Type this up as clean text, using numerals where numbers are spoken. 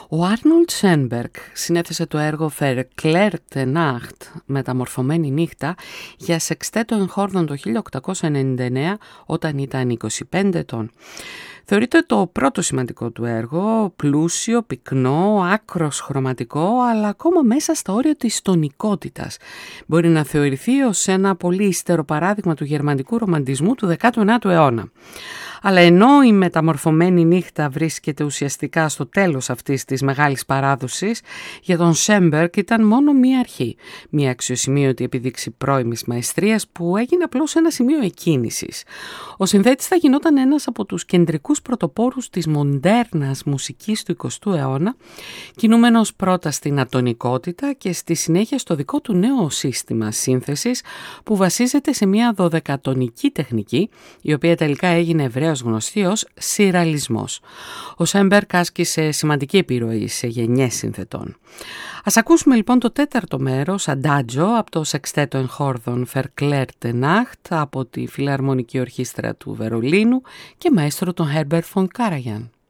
Ο Άρνολτ Σένμπεργκ συνέθεσε το έργο Verklärte Nacht, μεταμορφωμένη νύχτα, για σεξτέτο εγχόρδων το 1899 όταν ήταν 25 ετών. Θεωρείται το πρώτο σημαντικό του έργο, πλούσιο, πυκνό, άκρος χρωματικό, αλλά ακόμα μέσα στα όρια της τονικότητας. Μπορεί να θεωρηθεί ως ένα πολύ ύστερο παράδειγμα του γερμανικού ρομαντισμού του 19ου αιώνα. Αλλά ενώ η μεταμορφωμένη νύχτα βρίσκεται ουσιαστικά στο τέλος αυτής της μεγάλης παράδοσης, για τον Σένμπεργκ ήταν μόνο μία αρχή, μία αξιοσημείωτη επίδειξη πρώιμης μαεστρίας που έγινε απλώς ένα σημείο εκκίνησης. Ο συνθέτης θα γινόταν ένας από τους κεντρικούς πρωτοπόρους της μοντέρνας μουσικής του 20ου αιώνα, κινούμενος πρώτα στην ατονικότητα και στη συνέχεια στο δικό του νέο σύστημα σύνθεσης που βασίζεται σε μία δωδεκατονική τεχνική, η οποία τελικά έγινε ευρέως γνωστή ως σιραλισμός. Ο Σένμπεργκ άσκησε σημαντική επιρροή σε γενιές συνθετών. Ας ακούσουμε λοιπόν το τέταρτο μέρος, Αντάτζο, από το σεξτέτο εγχόρδων Verklärte Nacht από τη Φιλαρμονική Ορχήστρα του Βερολίνου και μαέστρο τον Herbert von Karajan.